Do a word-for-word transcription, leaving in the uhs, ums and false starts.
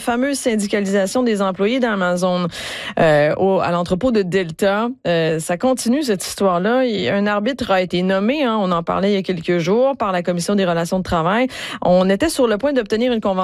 fameuse syndicalisation des employés d'Amazon euh, au, à l'entrepôt de Delta. Euh, ça continue, cette histoire-là. Et un arbitre a été nommé, hein, on en parlait il y a quelques jours, par la Commission des relations de travail. On était sur le point d'obtenir une convention